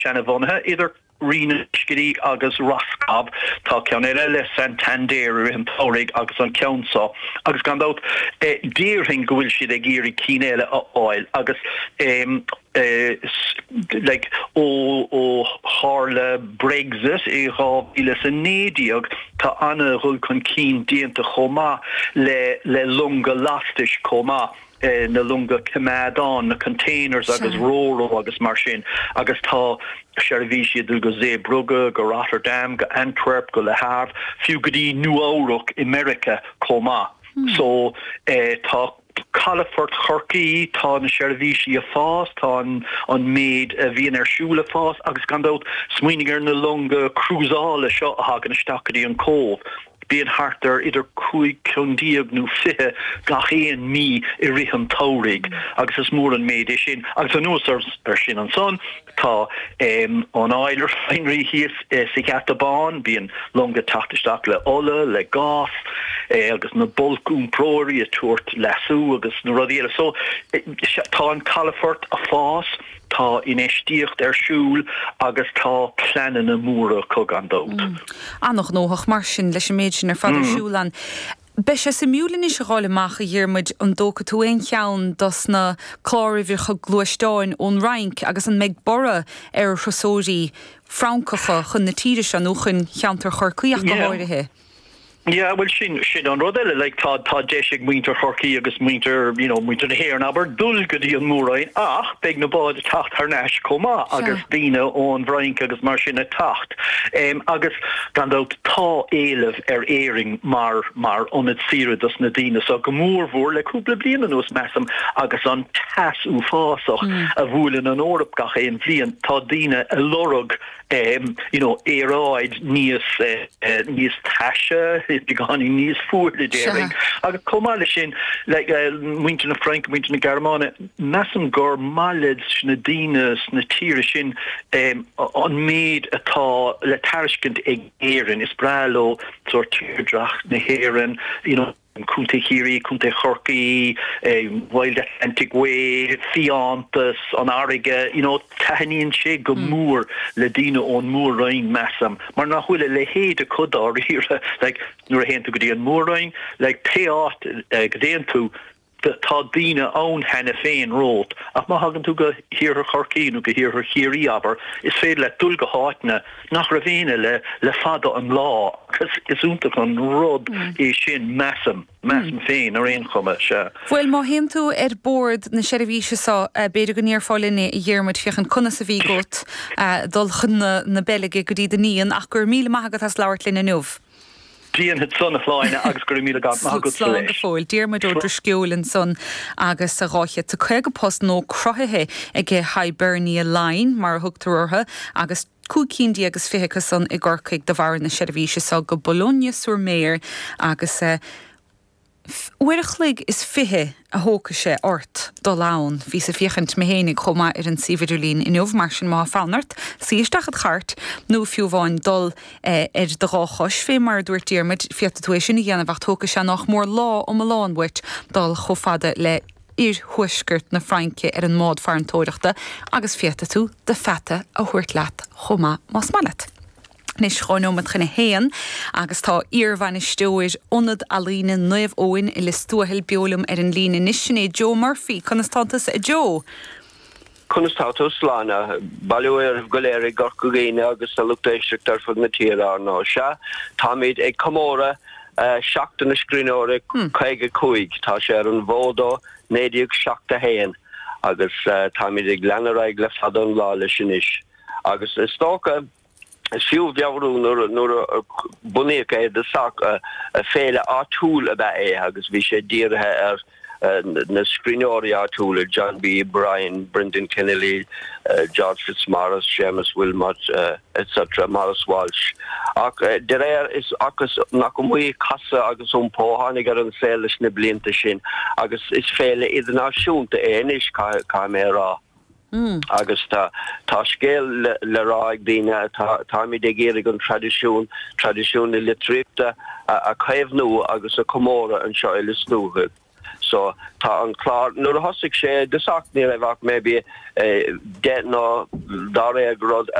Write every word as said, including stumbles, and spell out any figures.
Shanna Vonha, either Rina Skiri agus Roscob, tá ceanile le Santander in Thorig agus an Council, agus gandát dearhin gohfuil siad ag géirí cínéile a oil, agus um, uh, like ó ó Harle Brexit i gá ile sa nédiog tá anna rúil chun cín dianta chomá le le lunga lastis chomá. Uh, na lunga cymedon, na containers agus roro agus mar sin, agus tá Shervishi dul go Zé Brugge, go Rotterdam, go Antwerp, go Le Havre, fiú gotí Nuaurach America comá. Hmm. So uh, tá Calafort Chorky, tá na Shervishi a fás, tá an maid a bhíon ar siúla fás, agus gandát smuoinigir na lunga cruisála seo a hagan stacadí an cóv. Being hartar idir cúig clondíag nó fihe gachéan mí I rihan taurig, agus is mór an méid sin, agus an nuas ar sin an son, tá um, an eiler feinri híos uh, sig at a bán, bíon longa tachtisteach le ola, le gas, uh, agus na bolcún próri a tuairt lasú, agus na rodíile. So, uh, tá an Calafort a fás, tá inéistíocht ar siúl agus tá plean na múra cog an dót. Mm. Anoch nóach mar sin leis méid sin ar fad ar siúlan. Be sé sa miúlan is a gáile maach a dhéirmuid an dócha tú ein cheann das na chlárihir chu glúistáin ón rank agus an meid bora ar chosóí francacha chun na tíre se nó chun cheantar chorcaíach go háirithe. Yeah, well, sin sin an rodile like tá tá deisig muinter chorcaí agus muinter, you know, muinter na hair aber dul gotí an múrain ach beag na bád a tacht ar neis comá agus díine ón bhrainc agus mar sin a tacht. Um, agus gandát tá éileh ar éing mar mar onad sire dus na díine so go mór bhór le cúpla bliana nos mesam agus an tas ú fásach mm. a bhúlin an órap gach éon bblion tá díine a lorug um, you know, éráid níos uh, uh, níos taise the gani níos fuairde déing. Agus comáile sin, like, uh, muinte na Frank, muinte na Germáne, massam gur malid na díine na tíre sin um, an méid atá le tariscint ag éireann, is bralo, sort tíirdrach na héireann, you know, Kunte Hiri, Kunte Chorky, um, Wild Atlantic Way, Fiantas, on Ariga, you know, Tahanian She, Gomur, Ladina on Moor Rhine Massam. Mar na hula lehe de Kudar here, like, Nura Hen to Gadian Moor Rhine, like Teat, Gadian to tá díine ón hena féin rót ach má hagann tú go hir her chorcín nó go hir her chiaí aber is féidir le dul go háitne nach ra bhéine le le fada an lá cos is úntaach an rud é sin massam massam féin ar aon chuma se. Bhfuil má héim tú ar bord na seirbhíse sa beidir go níor fáilinne i dhéirmuid fiochan conna sa bhí got dul chun na belige go dtí den níon ach gur míle maithagad has labhart linn nuamh. Dían het son a fláine agus gur míle gab má go slán go fóil díarmid ó drisciúlinn son agus a ráithe tá chuige post nó crothaithe ag Hibernia Line mar thugtartha agus cúcíndí agus fichas son i gcorcaig de bhar na seirbhíse sa go Bologna sur Méir agus Uirchlig is fihe a hóca sé ort do lán hí sa fichant me hénig chomá ar an sividirlín in óh mar sin má fánart síisteach a chart nó fiúháin dul ar de ráchos fé mar dúirtíirmid fiatatúéis sin dhéanamh tóca se nach mór lá om a lánhuiit dul chofada le ir huisgurt na Franke ar an mád farantóireachta agus fiatatú de fete a thuirt leat chomá más mallet. Nis choinóm at chine héan agus tá íorhain istóir onad a lína nuamh óin i le stúthil beolum ar an lína nisisiné Joe Murphy conastantas a Joe. Conastantas lána bailúir goléir gorcu géine agus a luchtéisteach tar fud na tíra ná se tá méid ag comóra seachta na scríóra chuige chuig tá sé ar an bhódó néideag seachta héan agus tá méid ag leanaraig le fadon lá leis sin is agus is tóca Siú bheabhrú nuair bunéic é de sac a féile átúil a bheith é agus bhí sé dírithe ar na scríóirí átúil John B. Bryan, Brendan Kennelly, uh, George Fitzmaurice, Seamus Wilmot, uh, et cetera, Maurice Walsh. Ach, de réir is agus nach go mhuí casa agus ón póthanig ar an féiles na blianta sin agus is féile idirnáisiúnta éis cá mé rá. Mm. Agus tá tá scéal le, le ráig díine tá mí de géirigh an tradiisiún tradiisiún i litríta a, a chaimhnú agus a comóra an seo i le snúthe so tá an chlár nu a hosig sé de soach ní bh maybe de nó dá ré rud